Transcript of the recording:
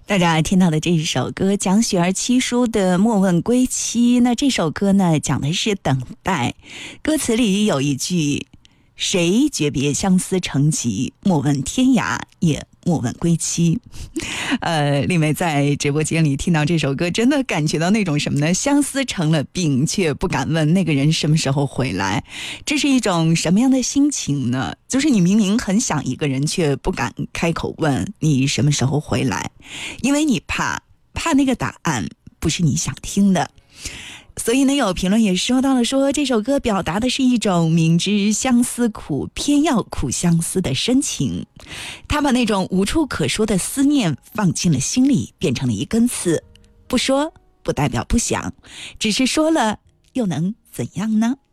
大家听到的这一首歌讲雪儿七叔的莫问归期，那这首歌呢讲的是等待，歌词里有一句谁诀别相思成疾，莫问天涯也莫问归期。丽梅在直播间里听到这首歌，真的感觉到那种什么呢？相思成了病，却不敢问那个人什么时候回来。这是一种什么样的心情呢？就是你明明很想一个人，却不敢开口问你什么时候回来，因为你怕那个答案不是你想听的。所以呢，有评论也说到了，说这首歌表达的是一种明知相思苦，偏要苦相思的深情。他把那种无处可说的思念放进了心里，变成了一根刺。不说不代表不想，只是说了又能怎样呢？